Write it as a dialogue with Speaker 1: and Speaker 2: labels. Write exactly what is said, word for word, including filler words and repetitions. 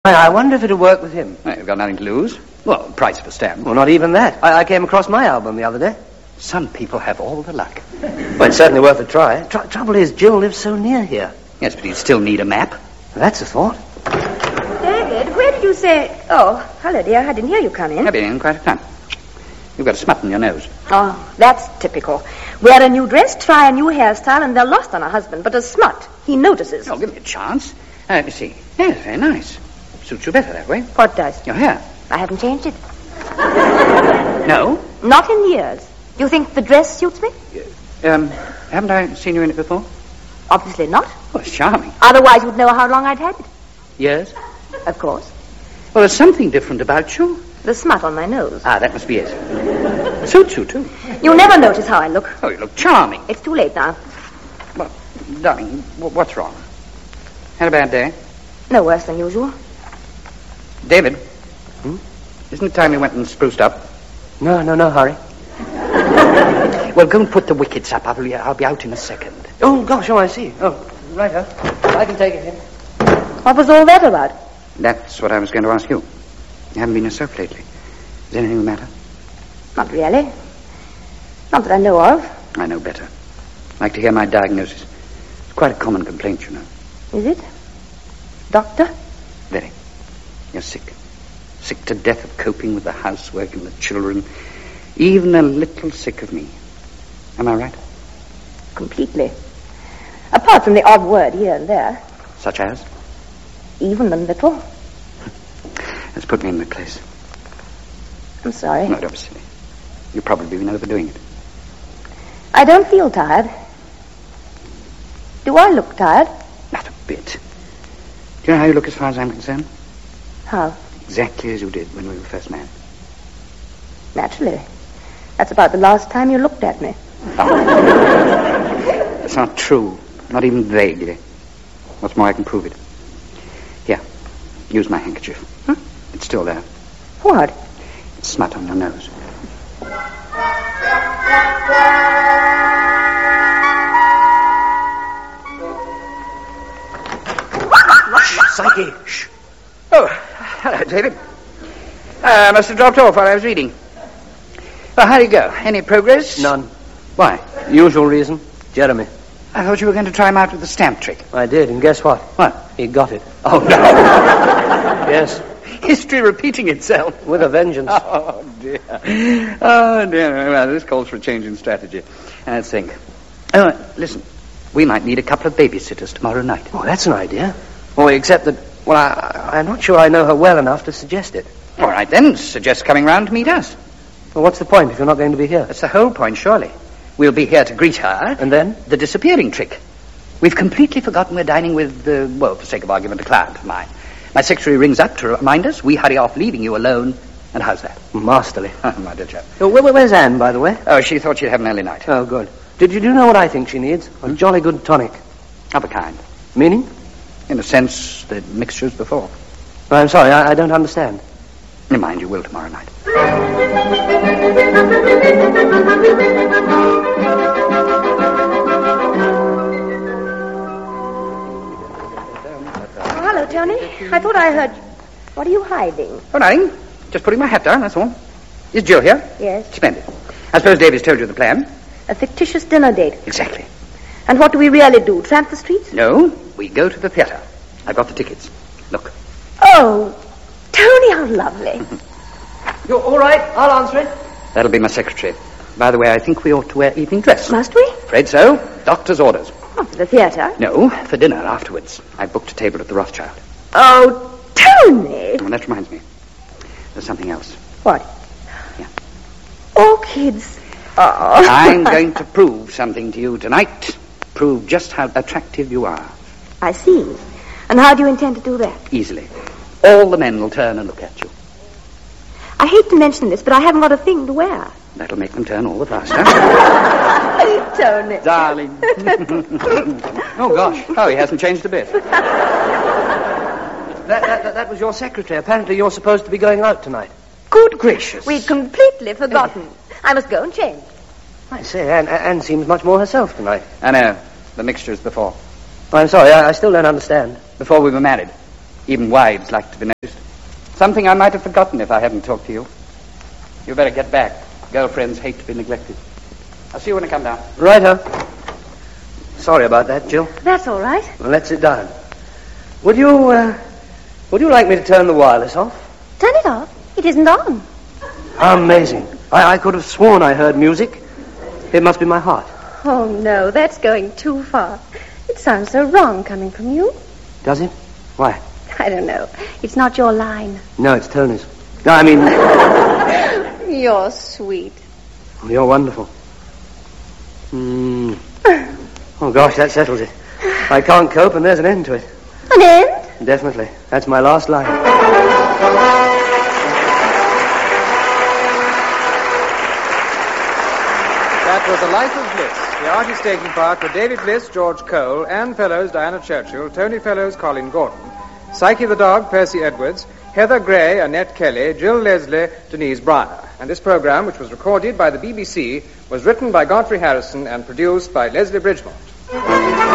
Speaker 1: I wonder if it'll work with him.
Speaker 2: Well, you've got nothing to lose. Well, price of a stamp.
Speaker 1: Well, not even that. I, I came across my album the other day.
Speaker 2: Some people have all the luck.
Speaker 1: Well, it's certainly worth a try. Tr- trouble is, Jill lives so near here.
Speaker 2: Yes, but you still need a map.
Speaker 1: That's a thought.
Speaker 3: David, where did you say... Oh, hello, dear. I didn't hear you come in.
Speaker 2: I've been in quite a time. You've got a smut in your nose.
Speaker 3: Oh, that's typical. Wear a new dress, try a new hairstyle, and they're lost on a husband. But a smut, he notices.
Speaker 2: Oh, give me a chance. Uh, let me see. Yes, very nice. Suits you better that way.
Speaker 3: What does?
Speaker 2: Your hair.
Speaker 3: I haven't changed it.
Speaker 2: No?
Speaker 3: Not in years. Do you think the dress suits me?
Speaker 2: Um, haven't I seen you in it before?
Speaker 3: Obviously not.
Speaker 2: Oh, it's charming.
Speaker 3: Otherwise you'd know how long I'd had it.
Speaker 2: Yes?
Speaker 3: Of course.
Speaker 2: Well, there's something different about you.
Speaker 3: The smut on my nose.
Speaker 2: Ah, that must be it. Suits you, too.
Speaker 3: You never notice how I look.
Speaker 2: Oh, you look charming.
Speaker 3: It's too late now.
Speaker 2: Well, darling, w- what's wrong? Had a bad day?
Speaker 3: No worse than usual.
Speaker 2: David? Hmm? Isn't it time you went and spruced up?
Speaker 1: No, no, no hurry.
Speaker 2: Well, go and put the wickets up. I'll be, I'll be out in a second.
Speaker 1: Oh, gosh, oh, I see. Oh, right, huh? I can take it in.
Speaker 3: What was all that about?
Speaker 2: That's what I was going to ask you. You haven't been yourself lately. Is anything the matter?
Speaker 3: Not really. Not that I know of.
Speaker 2: I know better. I'd like to hear my diagnosis. It's quite a common complaint, you know.
Speaker 3: Is it? Doctor?
Speaker 2: Very. You're sick. Sick to death of coping with the housework and the children. Even a little sick of me. Am I right?
Speaker 3: Completely. Apart from the odd word here and there.
Speaker 2: Such as?
Speaker 3: Even a little.
Speaker 2: That's put me in my place.
Speaker 3: I'm sorry.
Speaker 2: No, don't be silly. You've probably been overdoing it.
Speaker 3: I don't feel tired. Do I look tired?
Speaker 2: Not a bit. Do you know how you look as far as I'm concerned?
Speaker 3: How?
Speaker 2: Exactly as you did when we were first married.
Speaker 3: Naturally. That's about the last time you looked at me.
Speaker 2: Oh. It's not true. Not even vaguely. What's more, I can prove it. Here. Use my handkerchief.
Speaker 3: Hmm?
Speaker 2: It's still there.
Speaker 3: What?
Speaker 2: It's smut on your nose.
Speaker 1: Psyche. Shh.
Speaker 2: Oh, hello, David. Uh, I must have dropped off while I was reading. Well, how do you go? Any progress?
Speaker 1: None.
Speaker 2: Why?
Speaker 1: Usual reason. Jeremy.
Speaker 2: I thought you were going to try him out with the stamp trick.
Speaker 1: I did, and guess what?
Speaker 2: What?
Speaker 1: He got it.
Speaker 2: Oh, no.
Speaker 1: Yes.
Speaker 2: History repeating itself.
Speaker 1: With a vengeance.
Speaker 2: Oh, dear. Oh, dear. Well, this calls for a change in strategy. Let's think. Oh, listen. We might need a couple of babysitters tomorrow night.
Speaker 1: Oh, that's an idea. Oh, except that, well, I, I'm not sure I know her well enough to suggest it.
Speaker 2: All right, then. Suggest coming round to meet us.
Speaker 1: Well, what's the point if you're not going to be here?
Speaker 2: That's the whole point, surely. We'll be here to greet her.
Speaker 1: And then?
Speaker 2: The disappearing trick. We've completely forgotten we're dining with, uh, well, for sake of argument, a client of mine. My secretary rings up to remind us. We hurry off, leaving you alone. And how's that?
Speaker 1: Masterly.
Speaker 2: My dear chap.
Speaker 1: Oh, where, where's Anne, by the way?
Speaker 2: Oh, she thought she'd have an early night.
Speaker 1: Oh, good. Did you do know what I think she needs? A jolly good tonic.
Speaker 2: Of a kind.
Speaker 1: Meaning?
Speaker 2: In a sense, the mixtures before.
Speaker 1: Oh, I'm sorry, I, I don't understand.
Speaker 2: Never mind, you will tomorrow night.
Speaker 3: Oh, hello, Tony. I thought I heard... What are you hiding?
Speaker 2: Oh, nothing. Just putting my hat down, that's all. Is Jill here?
Speaker 3: Yes.
Speaker 2: Splendid. I suppose David's told you the plan.
Speaker 3: A fictitious dinner date.
Speaker 2: Exactly.
Speaker 3: And what do we really do? Tramp the streets?
Speaker 2: No, we go to the theatre. I've got the tickets. Look.
Speaker 3: Oh, Tony, how lovely.
Speaker 1: You're all right? I'll answer it.
Speaker 2: That'll be my secretary. By the way, I think we ought to wear evening dress.
Speaker 3: Must we?
Speaker 2: Afraid so. Doctor's orders.
Speaker 3: Oh, for the theatre?
Speaker 2: No, for dinner afterwards. I booked a table at the Rothschild.
Speaker 3: Oh, Tony!
Speaker 2: Oh, that reminds me. There's something else.
Speaker 3: What?
Speaker 2: Yeah.
Speaker 3: Orchids. Oh.
Speaker 2: I'm going to prove something to you tonight. Prove just how attractive you are.
Speaker 3: I see. And how do you intend to do that?
Speaker 2: Easily. All the men will turn and look at you.
Speaker 3: I hate to mention this, but I haven't got a thing to wear.
Speaker 2: That'll make them turn all the faster.
Speaker 3: Tony.
Speaker 2: Darling. Oh, gosh. Oh, he hasn't changed a bit.
Speaker 1: That, that, that, that was your secretary. Apparently you're supposed to be going out tonight.
Speaker 2: Good gracious.
Speaker 3: We'd completely forgotten. I must go and change.
Speaker 1: I say, Anne, Anne seems much more herself tonight.
Speaker 2: I know. The mixtures before.
Speaker 1: Oh, I'm sorry, I, I still don't understand.
Speaker 2: Before we were married. Even wives like to be noticed. Something I might have forgotten if I hadn't talked to you. You better get back. Girlfriends hate to be neglected. I'll see you when I come down.
Speaker 1: Righto. Sorry about that, Jill.
Speaker 3: That's all right.
Speaker 1: Well, let's sit down. Would you, uh, would you like me to turn the wireless off?
Speaker 3: Turn it off. It isn't on.
Speaker 1: How amazing. I, I could have sworn I heard music. It must be my heart.
Speaker 3: Oh, no, that's going too far. It sounds so wrong coming from you.
Speaker 1: Does it? Why?
Speaker 3: I don't know. It's not your line.
Speaker 1: No, it's Tony's. No, I mean...
Speaker 3: You're sweet.
Speaker 1: You're wonderful. Mm. Oh, gosh, that settles it. I can't cope, and there's an end to it.
Speaker 3: An end?
Speaker 1: Definitely. That's my last line.
Speaker 4: That was The Life of Bliss. The artists taking part were David Bliss, George Cole, Anne Fellows, Diana Churchill, Tony Fellows, Colin Gordon, Psyche the Dog, Percy Edwards, Heather Gray, Annette Kelly, Jill Leslie, Denise Briner. And this program, which was recorded by the B B C, was written by Godfrey Harrison and produced by Leslie Bridgemore.